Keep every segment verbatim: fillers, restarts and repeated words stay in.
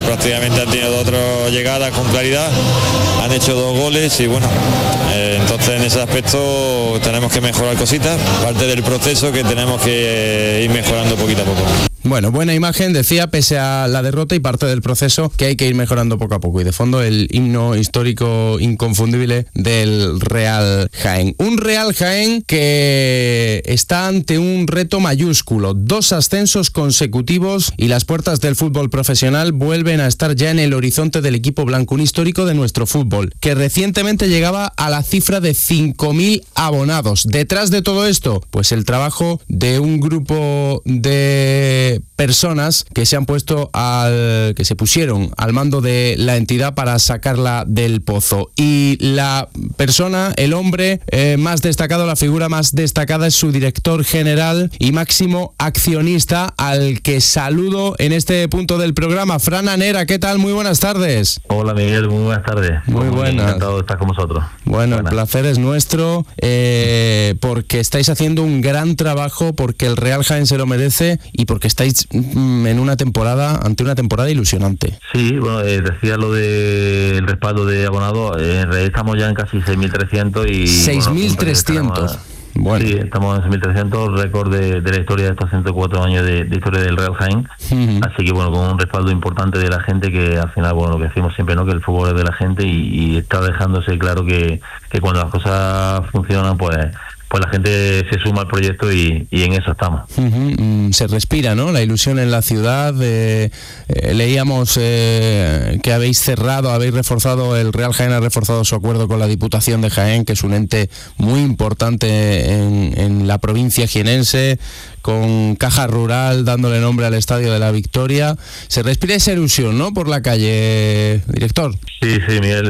prácticamente han tenido otras llegadas con claridad, han hecho dos goles y bueno, eh, entonces en ese aspecto tenemos que mejorar cositas, parte del proceso que tenemos que ir mejorando poquito a poco. Bueno, buena imagen, decía, pese a la derrota y parte del proceso que hay que ir mejorando poco a poco. Y de fondo el himno histórico inconfundible del Real Jaén. Un Real Jaén que está ante un reto mayúsculo. Dos ascensos consecutivos y las puertas del fútbol profesional vuelven a estar ya en el horizonte del equipo blanco. Un histórico de nuestro fútbol, que recientemente llegaba a la cifra de cinco mil abonados. Detrás de todo esto, pues el trabajo de un grupo de personas que se han puesto al que se pusieron al mando de la entidad para sacarla del pozo, y la persona, el hombre eh, más destacado, la figura más destacada es su director general y máximo accionista, al que saludo en este punto del programa. Fran Anera, ¿qué tal? Muy buenas tardes. Hola Miguel, muy buenas tardes. Muy buenas. Encantado de estar con vosotros. Bueno, buenas. El placer es nuestro, eh, porque estáis haciendo un gran trabajo, porque el Real Jaén se lo merece y porque estáis en una temporada, ante una temporada ilusionante. Sí, bueno, eh, decía lo del respaldo de abonados, eh, en realidad estamos ya en casi seis mil trescientos y... seis mil trescientos. Bueno. Sí, estamos en seis mil trescientos, récord de, de la historia de estos ciento cuatro años de, de historia del Real Jaén. Uh-huh. Así que bueno, con un respaldo importante de la gente, que al final, bueno, lo que decimos siempre, ¿no?, que el fútbol es de la gente, y, y está dejándose claro que, que cuando las cosas funcionan, pues... pues la gente se suma al proyecto y, y en eso estamos. Uh-huh. Se respira, ¿no?, la ilusión en la ciudad. Eh, eh, leíamos eh, que habéis cerrado, habéis reforzado, el Real Jaén ha reforzado su acuerdo con la Diputación de Jaén, que es un ente muy importante en, en la provincia jienense, con Caja Rural dándole nombre al Estadio de la Victoria. Se respira esa ilusión, ¿no?, por la calle, director. Sí, sí, Miguel.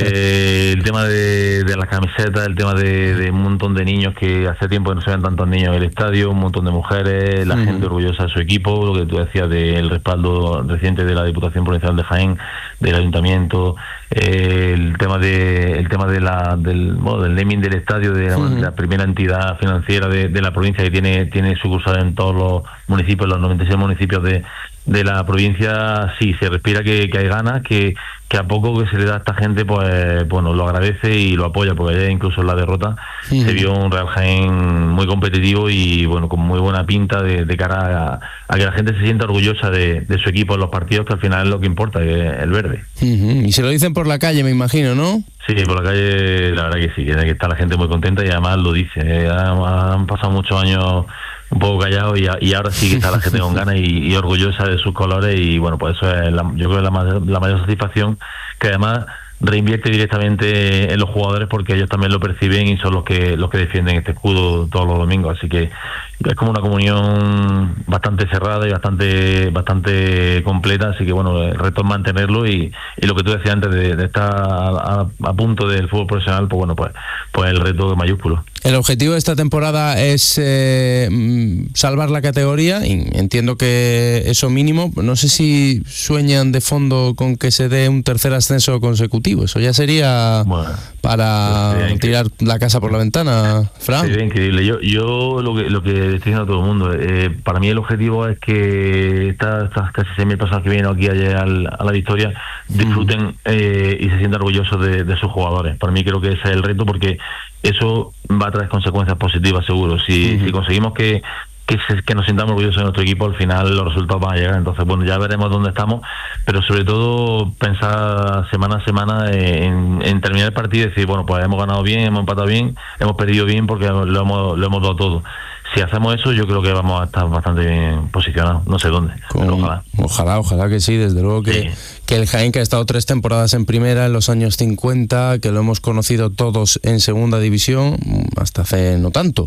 Eh, el tema de, de las camisetas, el tema de, de un montón de niños, que hace tiempo que no se ven tantos niños en el estadio, un montón de mujeres, la uh-huh. gente orgullosa de su equipo, lo que tú decías del respaldo reciente de la Diputación Provincial de Jaén, del Ayuntamiento, eh, el tema de el tema de la del bueno, del naming del estadio, de, uh-huh. de la primera entidad financiera de, de la provincia, que tiene tiene sucursal en todos los municipios, los noventa y seis municipios de de la provincia. Sí, se respira que, que hay ganas, que, que a poco que se le da a esta gente, pues bueno, lo agradece y lo apoya, porque ayer incluso en la derrota sí. se vio un Real Jaén muy competitivo y bueno, con muy buena pinta de, de cara a, a que la gente se sienta orgullosa de, de su equipo en los partidos, que al final es lo que importa, que es el verde. Uh-huh. Y se lo dicen por la calle, me imagino, ¿no? Sí, por la calle la verdad que sí, que está la gente muy contenta y además lo dice. Eh, han, han pasado muchos años un poco callado y, y ahora sí que está la gente con ganas y, y orgullosa de sus colores, y bueno, pues eso es la, yo creo que la, la mayor satisfacción, que además reinvierte directamente en los jugadores, porque ellos también lo perciben y son los que los que defienden este escudo todos los domingos. Así que es como una comunión bastante cerrada y bastante bastante completa. Así que bueno, el reto es mantenerlo, y, y lo que tú decías antes de, de estar a, a, a punto del fútbol profesional, pues bueno, pues pues el reto mayúsculo. El objetivo de esta temporada es eh, salvar la categoría, y entiendo que eso mínimo. No sé si sueñan de fondo con que se dé un tercer ascenso consecutivo. Eso ya sería bueno, para pues tirar la casa por la ventana, Fran. Sería increíble. Yo, yo lo que lo que estoy diciendo a todo el mundo, eh, para mí el objetivo es que estas, estas casi seis mil personas que vienen aquí ayer al, a la Victoria disfruten mm. eh, y se sientan orgullosos de, de sus jugadores. Para mí creo que ese es el reto, porque eso va a traer consecuencias positivas seguro. Si, uh-huh. si conseguimos que, que, se, que nos sintamos orgullosos de nuestro equipo, al final los resultados van a llegar. Entonces, bueno, ya veremos dónde estamos, pero sobre todo pensar semana a semana en, en terminar el partido y decir, bueno, pues hemos ganado bien, hemos empatado bien, hemos perdido bien, porque lo hemos, lo hemos dado todo. Si hacemos eso, yo creo que vamos a estar bastante bien posicionados, no sé dónde, Con, pero ojalá. Ojalá, ojalá que sí, desde luego que, sí. que el Jaén, que ha estado tres temporadas en primera en los años cincuenta, que lo hemos conocido todos en segunda división, hasta hace no tanto,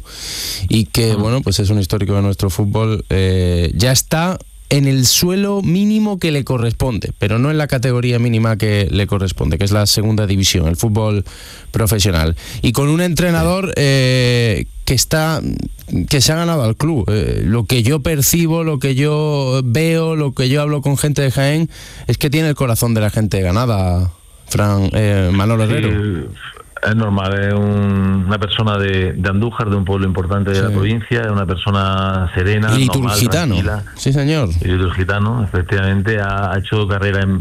y que, uh-huh. bueno, pues es un histórico de nuestro fútbol, eh, ya está en el suelo mínimo que le corresponde, pero no en la categoría mínima que le corresponde, que es la segunda división, el fútbol profesional, y con un entrenador eh, que está que se ha ganado al club. Eh, lo que yo percibo, lo que yo veo, lo que yo hablo con gente de Jaén, es que tiene el corazón de la gente ganada, Fran, eh, Manolo Herrero. Sí. Es normal, es un, una persona de, de Andújar, de un pueblo importante de sí. la provincia, es una persona serena, y liturgitano, normal, tranquila. Sí, señor. Y liturgitano, efectivamente, ha, ha hecho carrera en